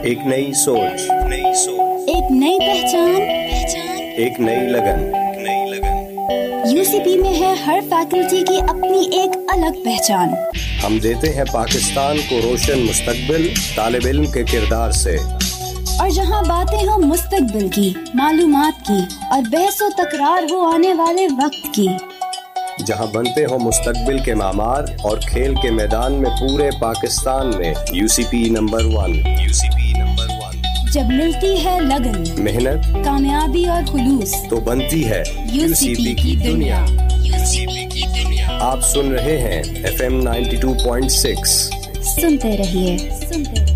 एक नई सोच, एक नई पहचान, एक नई लगन। यूसीपी में है हर फैकल्टी की अपनी एक अलग पहचान। हम देते हैं पाकिस्तान को रोशन मुस्तकबिल तालिब इल्म के किरदार से। और जहां बातें हो मुस्तकबिल की, मालूमात की और बहसो तकरार हो आने वाले वक्त की, जहां बनते हो मुस्तकबिल के मामार और खेल के मैदान में पूरे पाकिस्तान में यूसीपी नंबर 1। जब मिलती है लगन, मेहनत, कामयाबी और खुलूस, तो बनती है यूसीपी की दुनिया। आप सुन रहे हैं FM 92.6। सुनते रहिए।